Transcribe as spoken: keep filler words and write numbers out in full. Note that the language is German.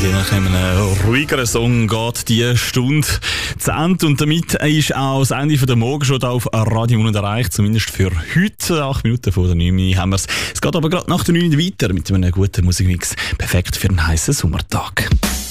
nach einem ruhigeren Song geht die Stunde zu Ende. Und damit ist auch das Ende der Morgenshow hier auf Radio Mund erreicht. Zumindest für heute. Acht Minuten vor der neun Uhr haben wir es. Es geht aber gerade nach der neun Uhr weiter mit einem guten Musikmix. Perfekt für einen heißen Sommertag.